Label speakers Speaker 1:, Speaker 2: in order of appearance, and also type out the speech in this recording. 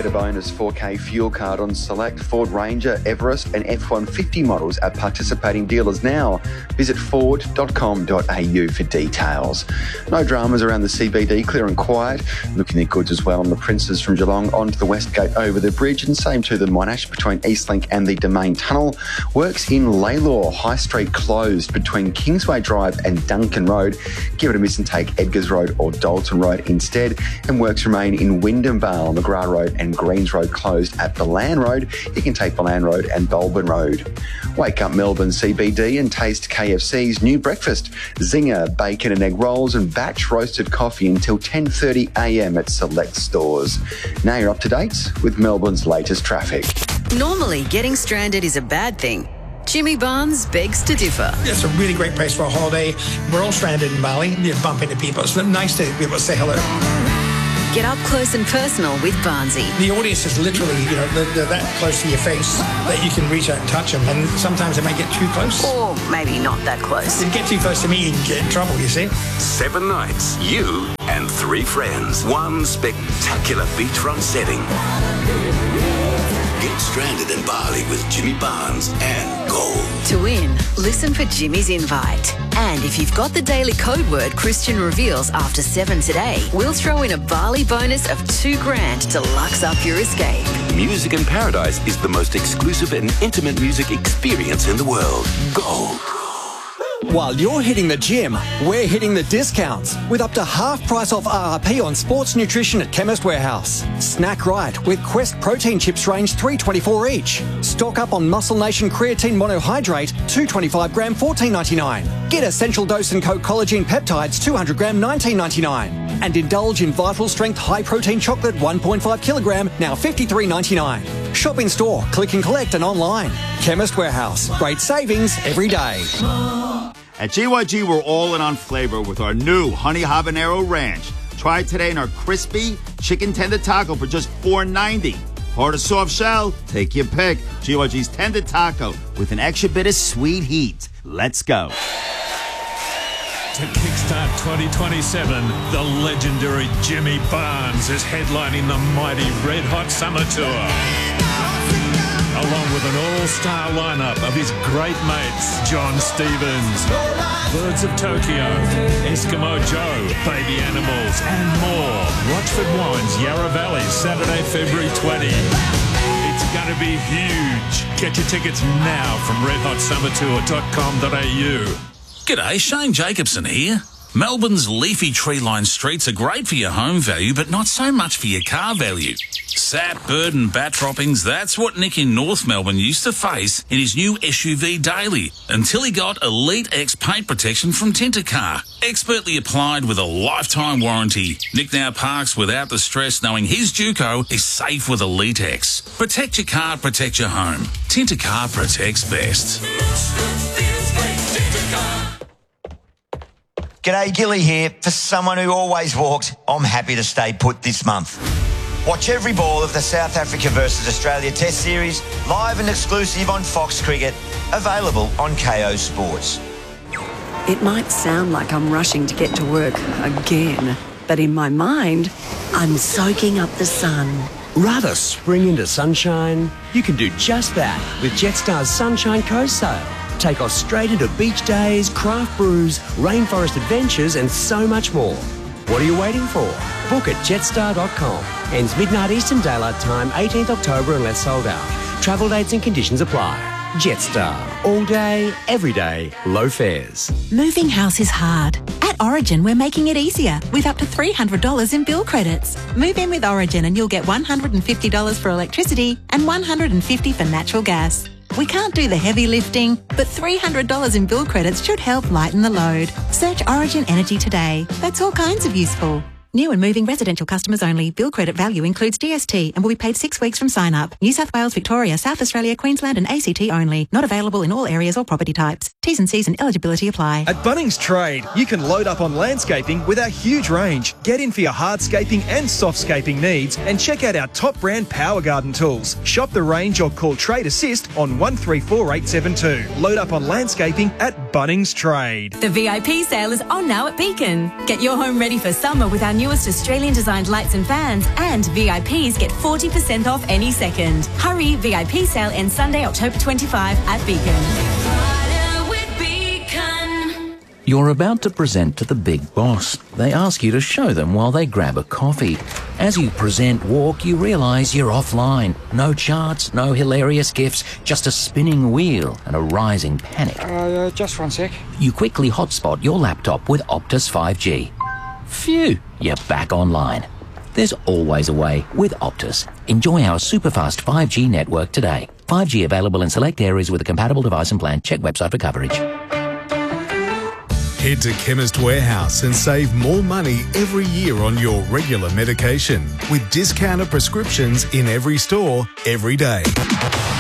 Speaker 1: Get a bonus 4K fuel card on select Ford Ranger, Everest and F-150 models at participating dealers now. Visit ford.com.au for details. No dramas around the CBD, clear and quiet. Looking at goods as well on the Princes from Geelong onto the West Gate over the bridge, and same to the Monash between Eastlink and the Domain Tunnel. Works in Laylaw, High Street closed between Kingsway Drive and Duncan Road. Give it a miss and take Edgars Road or Dalton Road instead. And works remain in Wyndham Vale, McGrath Road and Greens Road closed at Balan Road. You can take Balan Road and Bulburn Road. Wake up Melbourne CBD and taste KFC's new breakfast. Zinger, bacon and egg rolls and batch roasted coffee until 10:30am at select stores. Now you're up to date with Melbourne's latest traffic.
Speaker 2: Normally, getting stranded is a bad thing. Jimmy Barnes begs to differ.
Speaker 3: It's a really great place for a holiday. We're all stranded in Bali. You bump into people. It's nice to be able to say hello.
Speaker 2: Get up close and personal with Barnesy.
Speaker 3: The audience is literally, they're that close to your face that you can reach out and touch them. And sometimes they might get too close.
Speaker 2: Or maybe not that close.
Speaker 3: If you get too close to me, you can get in trouble, you see.
Speaker 4: 7 nights, you and 3 friends. One spectacular beachfront setting. Get stranded in Bali with Jimmy Barnes and Gold.
Speaker 2: To win, listen for Jimmy's invite. And if you've got the daily code word Christian reveals after 7 today, we'll throw in a Bali bonus of $2,000 to lux up your escape.
Speaker 4: Music in Paradise is the most exclusive and intimate music experience in the world. Gold.
Speaker 5: While you're hitting the gym, we're hitting the discounts with up to half price off RRP on sports nutrition at Chemist Warehouse. Snack right with Quest protein chips range $3.24 each. Stock up on Muscle Nation creatine monohydrate 225 gram $14.99. Get Essential Dose and Co collagen peptides 200 gram $19.99. And indulge in Vital Strength high protein chocolate 1.5 kilogram now $53.99. Shop in store, click and collect and online. Chemist Warehouse. Great savings every day.
Speaker 6: At GYG, we're all in on flavor with our new Honey Habanero Ranch. Try it today in our crispy chicken tender taco for just $4.90. Hard or soft shell, take your pick. GYG's tender taco with an extra bit of sweet heat. Let's go.
Speaker 7: To kickstart 2027, the legendary Jimmy Barnes is headlining the mighty Red Hot Summer Tour. Along with an all-star lineup of his great mates, John Stevens, Birds of Tokyo, Eskimo Joe, Baby Animals, and more. Rochford Wines, Yarra Valley, Saturday, February 20. It's going to be huge. Get your tickets now from redhotsummertour.com.au.
Speaker 8: G'day, Shane Jacobson here. Melbourne's leafy tree-lined streets are great for your home value, but not so much for your car value. Sap, bird and bat droppings, that's what Nick in North Melbourne used to face in his new SUV Daily, until he got Elite X paint protection from Tintercar. Expertly applied with a lifetime warranty. Nick now parks without the stress knowing his Duco is safe with Elite X. Protect your car, protect your home. Tintercar protects best.
Speaker 9: G'day, Gilly here. For someone who always walked, I'm happy to stay put this month. Watch every ball of the South Africa versus Australia Test Series live and exclusive on Fox Cricket, available on KO Sports.
Speaker 10: It might sound like I'm rushing to get to work again, but in my mind, I'm soaking up the sun.
Speaker 11: Rather spring into sunshine? You can do just that with Jetstar's Sunshine Coast Sail. Take off straight into beach days, craft brews, rainforest adventures and so much more. What are you waiting for? Book at jetstar.com. Ends midnight Eastern Daylight Time, 18th October unless sold out. Travel dates and conditions apply. Jetstar. All day, every day, low fares.
Speaker 12: Moving house is hard. At Origin, we're making it easier with up to $300 in bill credits. Move in with Origin and you'll get $150 for electricity and $150 for natural gas. We can't do the heavy lifting, but $300 in bill credits should help lighten the load. Search Origin Energy today. That's all kinds of useful. New and moving residential customers only. Bill credit value includes GST and will be paid 6 weeks from sign up. New South Wales, Victoria, South Australia, Queensland and ACT only. Not available in all areas or property types. T's and C's and eligibility apply.
Speaker 13: At Bunnings Trade, you can load up on landscaping with our huge range. Get in for your hardscaping and softscaping needs and check out our top brand Power Garden tools. Shop the range or call Trade Assist on 134872. Load up on landscaping at Bunnings Trade.
Speaker 14: The VIP sale is on now at Beacon. Get your home ready for summer with our newest Australian designed lights and fans, and VIPs get 40% off any second. Hurry, VIP sale ends Sunday, October 25 at Beacon.
Speaker 15: You're about to present to the big boss. They ask you to show them while they grab a coffee. As you present walk, you realise you're offline. No charts, no hilarious GIFs, just a spinning wheel and a rising panic.
Speaker 16: Just 1 sec.
Speaker 15: You quickly hotspot your laptop with Optus 5G. Phew, you're back online. There's always a way with Optus. Enjoy our superfast 5G network today. 5G available in select areas with a compatible device and plan. Check website for coverage.
Speaker 17: Head to Chemist Warehouse and save more money every year on your regular medication with discounted prescriptions in every store, every day.